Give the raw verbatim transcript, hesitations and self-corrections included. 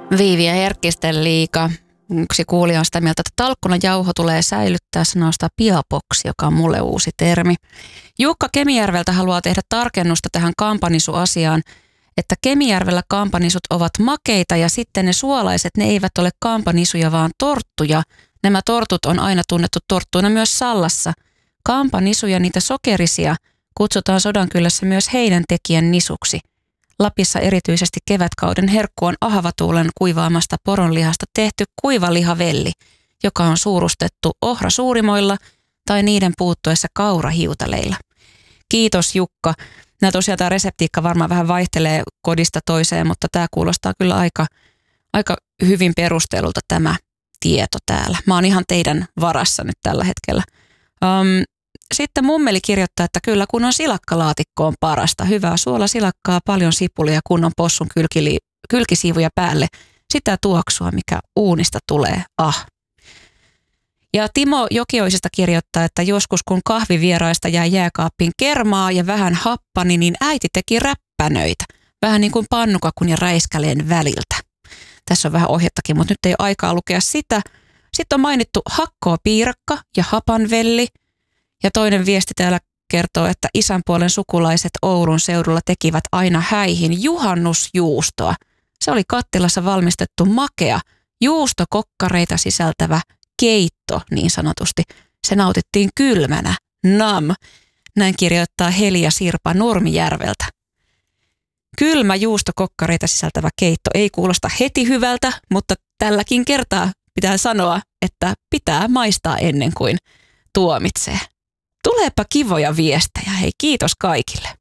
Viivi ja Herkkisten liiga. Yksi kuulija on sitä mieltä, että talkkunajauho tulee säilyttää, sanoo sitä piapoksi, joka on mulle uusi termi. Jukka Kemijärveltä haluaa tehdä tarkennusta tähän kampanisuasiaan, että Kemijärvellä kampanisut ovat makeita ja sitten ne suolaiset, ne eivät ole kampanisuja, vaan torttuja. Nämä tortut on aina tunnettu torttuina myös Sallassa. Kampanisuja, niitä sokerisia, kutsutaan Sodankylässä myös heidän tekijän nisuksi. Lapissa erityisesti kevätkauden herkku on ahvatuulen kuivaamasta poronlihasta tehty kuivalihavelli, joka on suurustettu ohrasuurimoilla tai niiden puuttuessa kaurahiutaleilla. Kiitos Jukka. Nämä tosiaan tämä reseptiikka varmaan vähän vaihtelee kodista toiseen, mutta tämä kuulostaa kyllä aika, aika hyvin perustelulta tämä tieto täällä. Mä oon ihan teidän varassa nyt tällä hetkellä. Um, Sitten mummeli kirjoittaa, että kyllä kunnon silakkalaatikko on parasta. Hyvää suolasilakkaa, paljon sipulia, kunnon possun kylkili, kylkisiivuja päälle. Sitä tuoksua, mikä uunista tulee. Ah. Ja Timo Jokioisesta kirjoittaa, että joskus kun kahvivieraista jäi jääkaappiin kermaa ja vähän happani, niin äiti teki räppänöitä. Vähän niin kuin pannukakun ja räiskäleen väliltä. Tässä on vähän ohjettakin, mutta nyt ei ole aikaa lukea sitä. Sitten on mainittu hakkoopiirakka ja hapanvelli. Ja toinen viesti täällä kertoo, että isän puolen sukulaiset Oulun seudulla tekivät aina häihin juhannusjuustoa. Se oli kattilassa valmistettu makea, juustokokkareita sisältävä keitto niin sanotusti. Se nautittiin kylmänä. Nam. Näin kirjoittaa Helia Sirpa Nurmijärveltä. Kylmä juustokokkareita sisältävä keitto ei kuulosta heti hyvältä, mutta tälläkin kertaa pitää sanoa, että pitää maistaa ennen kuin tuomitsee. Tuleepa kivoja viestejä. Hei, kiitos kaikille.